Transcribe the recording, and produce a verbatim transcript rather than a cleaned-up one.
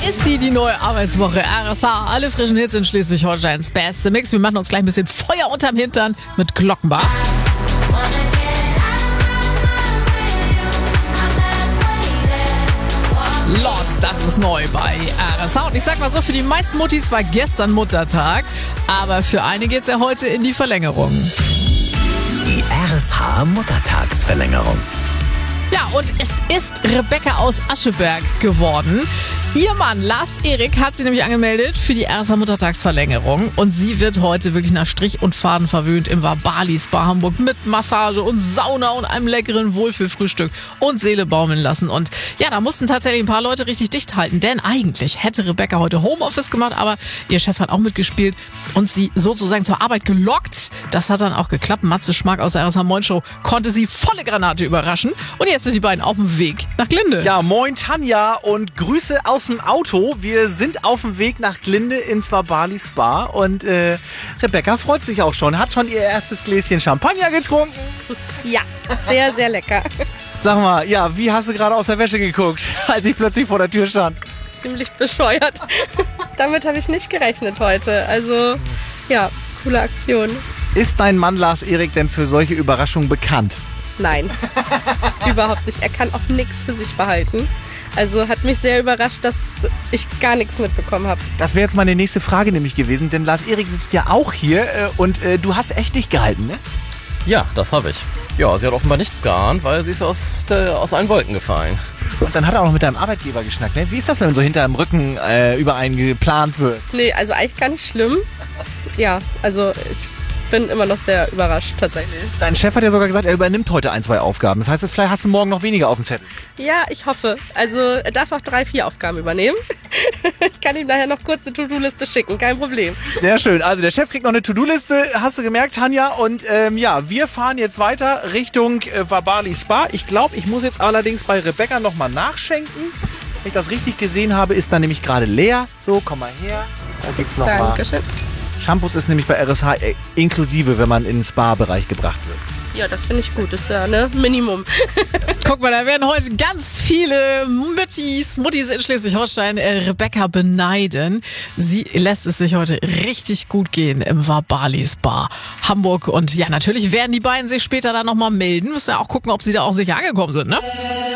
ist sie, die neue Arbeitswoche. R S H, alle frischen Hits in Schleswig-Holsteins beste Mix. Wir machen uns gleich ein bisschen Feuer unterm Hintern mit Glockenbach. Lost, das ist neu bei R S H. Und ich sag mal so, für die meisten Muttis war gestern Muttertag, aber für einige geht's ja heute in die Verlängerung. Die R S H Muttertagsverlängerung. Ja, und es ist Rebecca aus Ascheberg geworden. Ihr Mann Lars Erik hat sie nämlich angemeldet für die R S H Muttertagsverlängerung und sie wird heute wirklich nach Strich und Faden verwöhnt im Vabali Spa Hamburg mit Massage und Sauna und einem leckeren Wohlfühlfrühstück und Seele baumeln lassen. Und ja, da mussten tatsächlich ein paar Leute richtig dicht halten, denn eigentlich hätte Rebecca heute Homeoffice gemacht, aber ihr Chef hat auch mitgespielt und sie sozusagen zur Arbeit gelockt. Das hat dann auch geklappt. Matze Schmark aus der R S H Moin Show konnte sie volle Granate überraschen und jetzt sind die beiden auf dem Weg nach Glinde. Ja, moin Tanja und Grüße aus dem Auto. Wir sind auf dem Weg nach Glinde ins Vabali Spa und äh, Rebecca freut sich auch schon, hat schon ihr erstes Gläschen Champagner getrunken. Ja, sehr, sehr lecker. Sag mal, ja, wie hast du gerade aus der Wäsche geguckt, als ich plötzlich vor der Tür stand? Ziemlich bescheuert. Damit habe ich nicht gerechnet heute. Also, ja, coole Aktion. Ist dein Mann Lars Erik denn für solche Überraschungen bekannt? Nein, überhaupt nicht. Er kann auch nichts für sich behalten. Also hat mich sehr überrascht, dass ich gar nichts mitbekommen habe. Das wäre jetzt meine nächste Frage nämlich gewesen, denn Lars Erik sitzt ja auch hier äh, und äh, du hast echt dicht gehalten, ne? Ja, das habe ich. Ja, sie hat offenbar nichts geahnt, weil sie ist aus, der, aus allen Wolken gefallen. Und dann hat er auch noch mit deinem Arbeitgeber geschnackt, ne? Wie ist das, wenn so hinter dem Rücken äh, über einen geplant wird? Nee, also eigentlich gar nicht schlimm. Ja, also ich bin immer noch sehr überrascht tatsächlich. Dein Chef hat ja sogar gesagt, er übernimmt heute ein, zwei Aufgaben. Das heißt, vielleicht hast du morgen noch weniger auf dem Zettel. Ja, ich hoffe. Also er darf auch drei, vier Aufgaben übernehmen. Ich kann ihm nachher noch kurz eine To-Do-Liste schicken, kein Problem. Sehr schön. Also der Chef kriegt noch eine To-Do-Liste, hast du gemerkt, Tanja. Und ähm, ja, wir fahren jetzt weiter Richtung äh, Vabali Spa. Ich glaube, ich muss jetzt allerdings bei Rebecca nochmal nachschenken. Wenn ich das richtig gesehen habe, ist dann nämlich gerade leer. So, komm mal her. Da gibt's noch mal. Dankeschön. Shampoos ist nämlich bei R S H inklusive, wenn man in den Spa-Bereich gebracht wird. Ja, das finde ich gut. Das ist ja ne Minimum. Guck mal, da werden heute ganz viele Müttis, Muttis in Schleswig-Holstein äh, Rebecca beneiden. Sie lässt es sich heute richtig gut gehen im Vabali Spa Hamburg. Und ja, natürlich werden die beiden sich später dann nochmal melden. Müssen ja auch gucken, ob sie da auch sicher angekommen sind, ne?